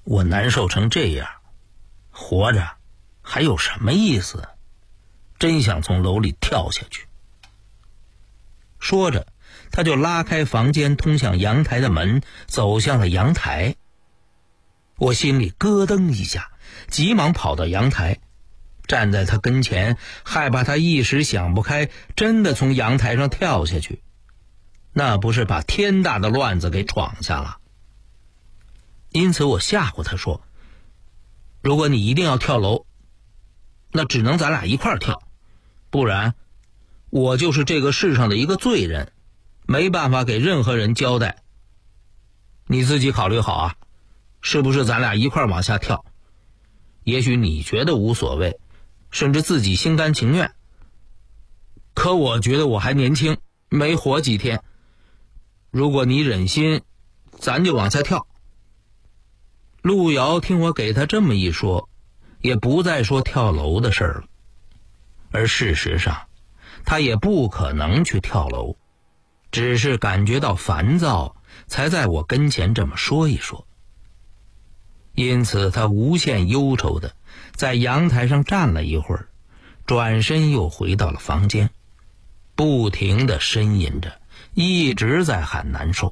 我难受成这样，活着还有什么意思？真想从楼里跳下去。说着，他就拉开房间通向阳台的门，走向了阳台。我心里咯噔一下，急忙跑到阳台，站在他跟前，害怕他一时想不开，真的从阳台上跳下去，那不是把天大的乱子给闯下了。因此我吓唬他说，如果你一定要跳楼，那只能咱俩一块儿跳，不然我就是这个世上的一个罪人，没办法给任何人交代。你自己考虑好啊，是不是咱俩一块儿往下跳？也许你觉得无所谓，甚至自己心甘情愿，可我觉得我还年轻，没活几天。如果你忍心，咱就往下跳。路遥听我给他这么一说，也不再说跳楼的事了。而事实上，他也不可能去跳楼，只是感觉到烦躁，才在我跟前这么说一说。因此他无限忧愁的在阳台上站了一会儿，转身又回到了房间，不停地呻吟着，一直在喊难受。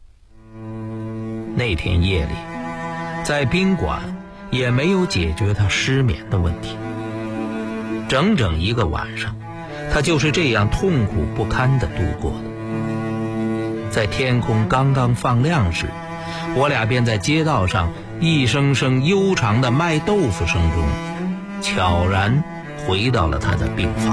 那天夜里在宾馆也没有解决他失眠的问题，整整一个晚上他就是这样痛苦不堪地度过的。在天空刚刚放亮时，我俩便在街道上一声声悠长的卖豆腐声中悄然回到了他的病房。